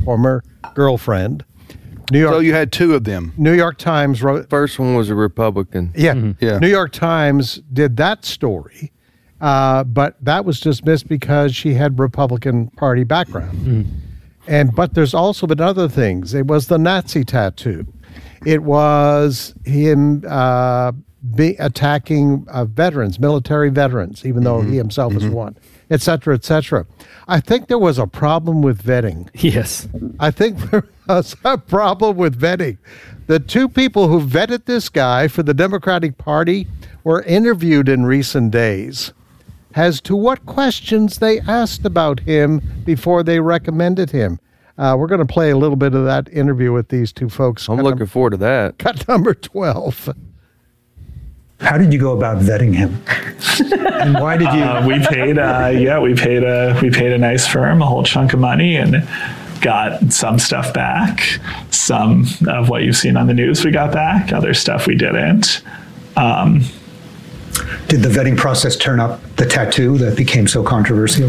former girlfriend. New York. So you had two of them. New York Times wrote. First one was a Republican. Yeah. New York Times did that story, but that was dismissed because she had Republican Party background. But there's also been other things. It was the Nazi tattoo. It was him attacking veterans, military veterans, even though he himself is one, et cetera, et cetera. I think there was a problem with vetting. Yes. I think there was a problem with vetting. The two people who vetted this guy for the Democratic Party were interviewed in recent days as to what questions they asked about him before they recommended him. We're going to play a little bit of that interview with these two folks. I'm looking forward to that. Cut number 12. How did you go about vetting him? And why did you? We paid a nice firm a whole chunk of money and got some stuff back. Some of what you've seen on the news we got back. Other stuff we didn't. Did the vetting process turn up the tattoo that became so controversial?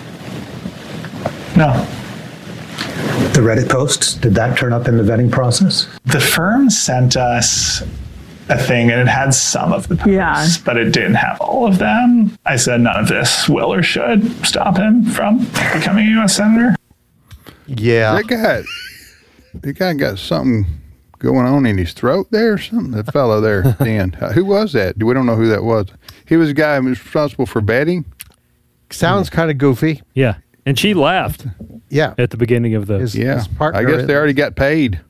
No. The Reddit posts, did that turn up in the vetting process? The firm sent us a thing and it had some of the posts, but it didn't have all of them. I said none of this will or should stop him from becoming a U.S. Senator. Yeah. That guy got something going on in his throat there or something? That fellow there, Dan. Who was that? We don't know who that was. He was a guy who was responsible for vetting. Sounds kind of goofy. Yeah. And she laughed. Yeah. At the beginning of the... His partner. I guess they already got paid.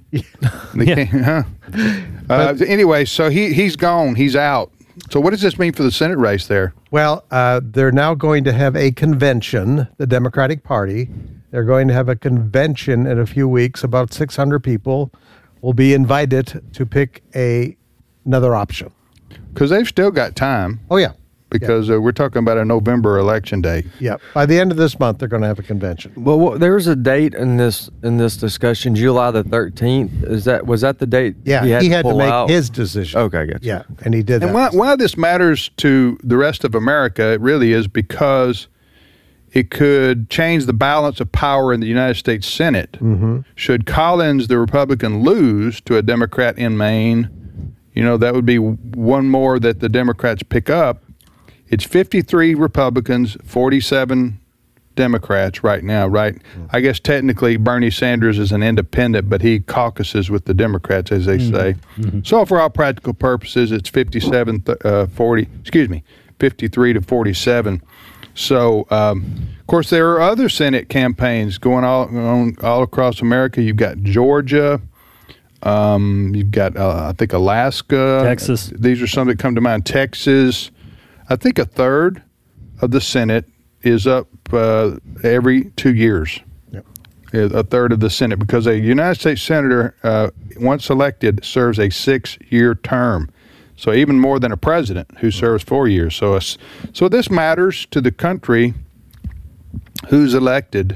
Anyway, so he's gone. He's out. So what does this mean for the Senate race there? Well, they're now going to have a convention, the Democratic Party. They're going to have a convention in a few weeks. About 600 people will be invited to pick another option. Because they've still got time. Oh, yeah. Because we're talking about a November election day. Yeah. By the end of this month, they're going to have a convention. Well, there's a date in this discussion, July the 13th. Was that the date? Yeah, he had to make his decision. Okay, I got you. Yeah, and he did that. And why this matters to the rest of America, it really is because it could change the balance of power in the United States Senate. Should Collins, the Republican, lose to a Democrat in Maine, that would be one more that the Democrats pick up. It's 53 Republicans, 47 Democrats right now, right? I guess technically Bernie Sanders is an independent, but he caucuses with the Democrats, as they say. So for all practical purposes, it's 53 to 47. So, of course, there are other Senate campaigns going all across America. You've got Georgia. You've got, I think, Alaska. Texas. These are some that come to mind. Texas. I think a third of the Senate is up every 2 years. Yep. A third of the Senate, because a United States Senator, once elected, serves a 6-year term. So even more than a president who serves 4 years. So this matters to the country who's elected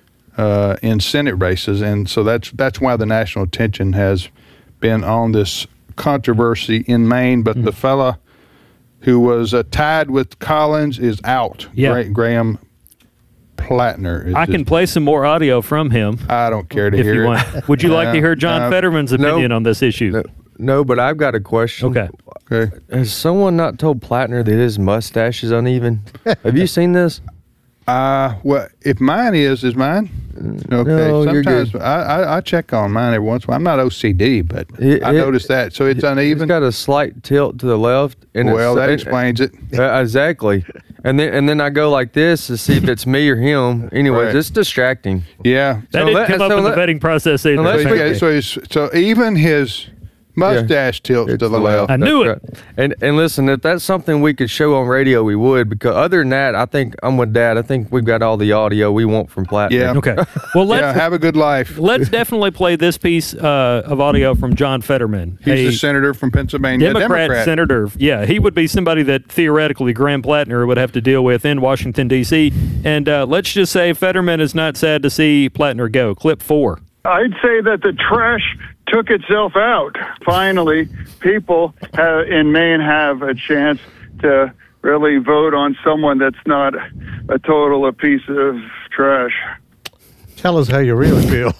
in Senate races. And so that's why the national attention has been on this controversy in Maine. But the fella who was tied with Collins is out. Yeah. Graham Plattner. I can play some more audio from him. I don't care to if hear you it. want. Would you like to hear John Fetterman's opinion on this issue? No, but I've got a question. Okay. Has someone not told Plattner that his mustache is uneven? Have you seen this? Well, if mine is mine? Okay. No, sometimes you're good. I check on mine every once in a while. I'm not OCD, but I noticed that. So it's uneven. It's got a slight tilt to the left. And that explains it. Exactly. And then I go like this to see if it's me or him. Anyways, Right. It's distracting. Yeah. That didn't come up in the vetting process either. So even his mustache tilts to the left. I knew it. Right. And listen, if that's something we could show on radio, we would. Because other than that, I think I'm with Dad. I think we've got all the audio we want from Plattner. Yeah. Okay. Well, let's have a good life. Let's definitely play this piece of audio from John Fetterman. He's the senator from Pennsylvania. Democrat senator. Yeah, he would be somebody that theoretically Graham Plattner would have to deal with in Washington, D.C. And let's just say Fetterman is not sad to see Plattner go. Clip 4. I'd say that the trash took itself out. Finally, people in Maine have a chance to really vote on someone that's not a piece of trash. Tell us how you really feel.